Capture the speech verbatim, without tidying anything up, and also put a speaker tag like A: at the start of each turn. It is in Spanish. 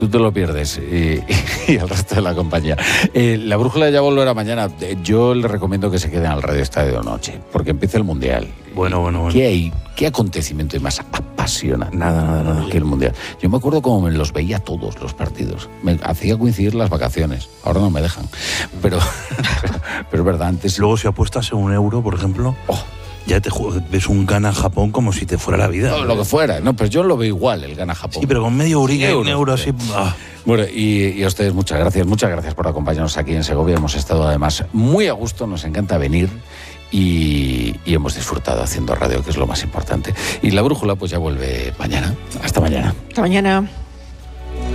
A: Tú te lo pierdes y, y el resto de la compañía. Eh, la brújula ya volverá mañana. Yo le recomiendo que se queden al Radio Estadio Noche, porque empieza el Mundial.
B: Bueno, bueno, bueno.
A: ¿Qué hay? ¿Qué acontecimiento hay más apasionante?
B: Nada, nada, nada.
A: Que el Mundial. Yo me acuerdo cómo me los veía todos los partidos. Me hacía coincidir las vacaciones. Ahora no me dejan. Pero, pero es verdad, antes...
B: Luego si apuestas en un euro, por ejemplo... Oh. Ya te ves un Ghana-Japón como si te fuera la vida.
A: No, lo que fuera. No, pues yo lo veo igual, el Ghana-Japón.
B: Sí, pero con medio eurilla, un euro así... Ah.
A: Bueno, y, y a ustedes muchas gracias. Muchas gracias por acompañarnos aquí en Segovia. Hemos estado además muy a gusto, nos encanta venir y, y hemos disfrutado haciendo radio, que es lo más importante. Y la brújula pues ya vuelve mañana. Hasta mañana.
C: Hasta mañana.